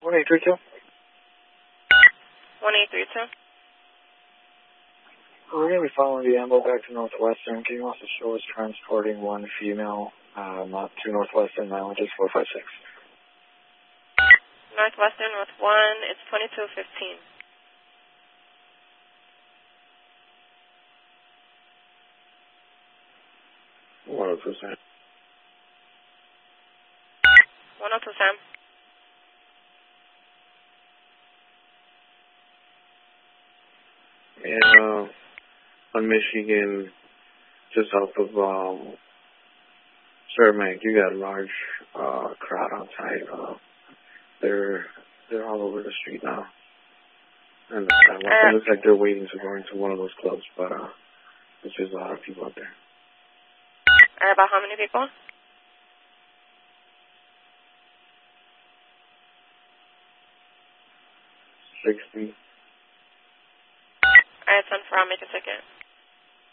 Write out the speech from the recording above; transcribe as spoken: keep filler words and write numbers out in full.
one eight three two. one eight three two. We're going to be following the ambo back to Northwestern. Can you also show us transporting one female uh, not to Northwestern, mileage is four five six. Northwestern with one, it's twenty-two fifteen. one oh two, Sam. one oh two, Sam. Yeah, on Michigan, just off of um, Cermak, you got a large uh, crowd outside. Uh, they're they're all over the street now, and uh, it looks like they're waiting to go into one of those clubs. But uh, there's just a lot of people out there. All right, about how many people? Sixty. All right, ten four, I'll make a ticket.